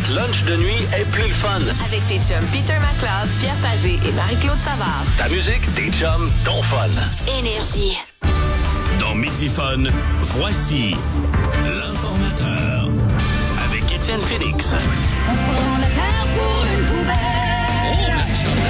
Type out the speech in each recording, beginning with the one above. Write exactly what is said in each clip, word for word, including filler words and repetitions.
notre lunch de nuit est plus le fun. Avec tes chums Peter McLeod, Pierre Pagé et Marie-Claude Savard. Ta musique, tes chums, ton fun. Énergie. Dans Midi Fun, voici l'informateur avec Étienne Félix. On prend la terre pour une poubelle. Oh,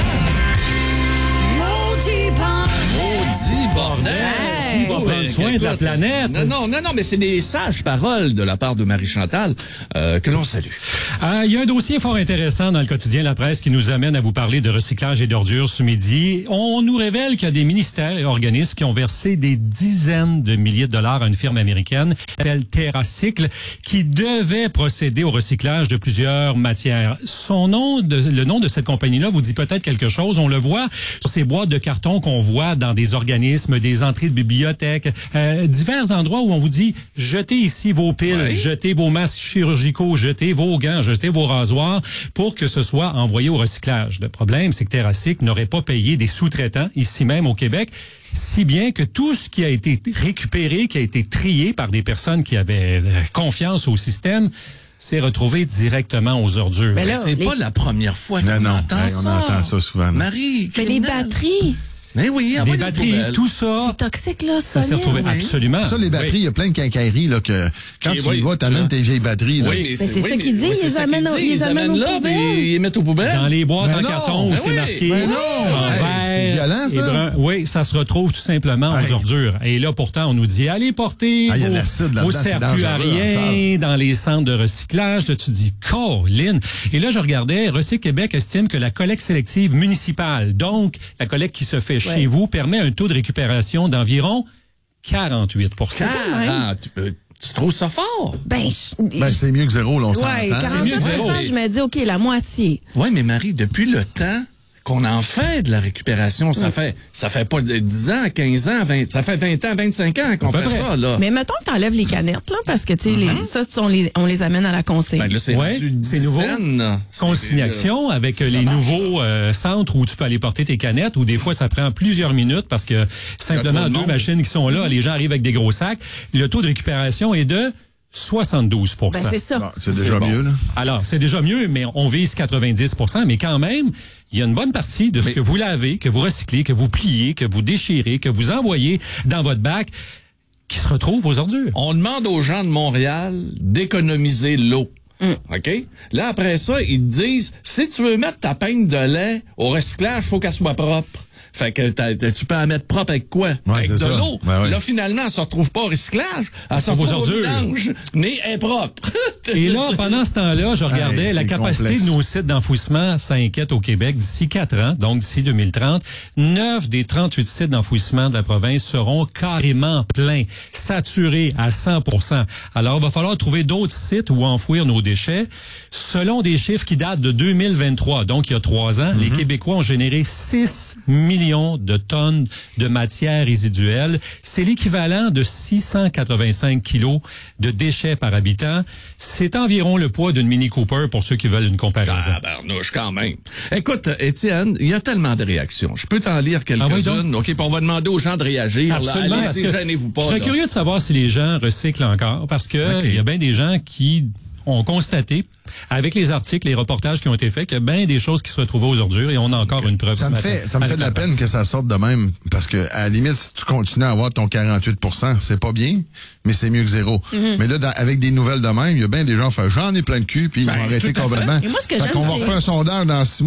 Maudit bordel. Maudit bordel! Qui va prendre soin de la planète? Non, non, non, non, mais c'est des sages paroles de la part de Marie-Chantal euh, que l'on salue. Euh, il y a un dossier fort intéressant dans le quotidien La Presse qui nous amène à vous parler de recyclage et d'ordures ce midi. On nous révèle qu'il y a des ministères et organismes qui ont versé des dizaines de milliers de dollars à une firme américaine qui s'appelle TerraCycle, qui devait procéder au recyclage de plusieurs matières. Son nom, de, le nom de cette compagnie-là vous dit peut-être quelque chose. On le voit sur ces boîtes de carton qu'on voit dans des organismes, des entrées de bibliothèques, euh, divers endroits où on vous dit jetez ici vos piles, Oui. jetez vos masques chirurgicaux, jetez vos gants, jetez vos rasoirs pour que ce soit envoyé au recyclage. Le problème, c'est que TerraCycle n'aurait pas payé des sous-traitants ici même au Québec, si bien que tout ce qui a été récupéré, qui a été trié par des personnes qui avaient confiance au système, s'est retrouvé directement aux ordures. Mais là, C'est les- pas la première fois qu'on Non, non, entend hey, ça. on entend ça souvent. Marie, Mais les criminel. batteries, Mais oui, des envoie-les aux batteries, poubelles. tout ça, c'est toxique, là, ça s'est solide. retrouvé oui. absolument. Ça, les batteries, il Oui. y a plein de quincailleries, là, que quand Et tu oui, y vas, ça. t'amènes tes vieilles batteries, là. Oui, Mais c'est ça qu'il dit, oui, ils c'est les ça amènent qu'il aux- dit, ils les amènent aux là, poubelles. puis ils les mettent aux poubelles. Dans les boîtes Ben en non, carton où ben c'est oui, marqué ben non. en Hey, vert c'est violent, et ça. brun. Oui, ça se retrouve tout simplement Hey. aux ordures. Et là, pourtant, on nous dit, allez porter Ah, il y a de vos, l'acide là-dedans, vos c'est serpillariens dangereux, dans les centres de recyclage. Là, tu dis, Colin. Et là, je regardais, Recyc Québec estime que la collecte sélective municipale, donc la collecte qui se fait chez vous, permet un taux de récupération d'environ quarante-huit pour cent. quarante, tu, peux- tu trouves ça fort? Ben, je- Ben, c'est mieux que zéro, là, on ouais, s'entend. mieux que quarante-huit zéro. pour cent, je me dis, OK, la moitié. Oui, mais Marie, depuis le temps qu'on en fait de la récupération, ça fait ça fait pas de dix ans, quinze ans, vingt, ça fait vingt ans, vingt-cinq ans qu'on À peu fait près. ça, là. Mais mettons que t'enlèves les canettes, là, parce que, tu sais, les- ça, on les, on les amène à la consigne. Ben là, c'est Ouais, rendu c'est nouveau. dizaines, là. C'est- Consignation avec les marche. nouveaux euh, centres où tu peux aller porter tes canettes, où des fois ça prend plusieurs minutes parce que simplement trop de deux monde. machines qui sont là, les gens arrivent avec des gros sacs. Le taux de récupération est de soixante-douze pour cent. Ben, c'est ça. Bon, c'est déjà bon. mieux, là. Alors, c'est déjà mieux, mais on vise quatre-vingt-dix pour cent, mais quand même, il y a une bonne partie de ce Mais- que vous lavez, que vous recyclez, que vous pliez, que vous déchirez, que vous envoyez dans votre bac, qui se retrouve aux ordures. On demande aux gens de Montréal d'économiser l'eau. OK? Là, après ça, ils te disent, si tu veux mettre ta peigne de lait au recyclage, faut qu'elle soit propre. Fait que t'as- t'as- tu peux la mettre propre avec quoi? Ouais, avec c'est de ça. l'eau. Ouais, ouais. Là, finalement, elle se retrouve pas au recyclage. Elle se retrouve aux retrouve au ordures. vidange, mais elle est propre. Et là, pendant ce temps-là, je regardais Hey, la c'est capacité complexe. de nos sites d'enfouissement, ça inquiète au Québec d'ici quatre ans, donc d'ici deux mille trente. neuf des trente-huit sites d'enfouissement de la province seront carrément pleins, saturés à cent pour cent. Alors, il va falloir trouver d'autres sites où enfouir nos déchets. Selon des chiffres qui datent de deux mille vingt-trois, donc il y a trois ans, les Québécois ont généré six millions de tonnes de matières résiduelles. C'est l'équivalent de six cent quatre-vingt-cinq kilos de déchets par habitant. C'est environ le poids d'une Mini Cooper pour ceux qui veulent une comparaison. Tabarnouche, quand même. Écoute, Étienne, il y a tellement de réactions. Je peux t'en lire Ah oui, quelques-unes. donc. OK, puis on va demander aux gens de réagir. Absolument, Là, parce allez-y, que gênez-vous pas. je serais là. curieux de savoir si les gens recyclent encore, parce que OK. il y a bien des gens qui ont constaté, avec les articles, les reportages qui ont été faits, qu'il y a bien des choses qui se retrouvent aux ordures et on a encore une preuve Ça ce me matin fait, ça me avec fait de la peine presse. que ça sorte de même. Parce que, à la limite, si tu continues à avoir ton quarante-huit pour cent, c'est pas bien, mais c'est mieux que zéro. Mais là, dans- avec des nouvelles de même, il y a bien des gens qui font, j'en ai plein de cul, puis ils Ben, vont arrêter tout à fait. complètement. Et moi, ce que Fait j'aime, qu'on va c'est- refaire un sondage dans six mois.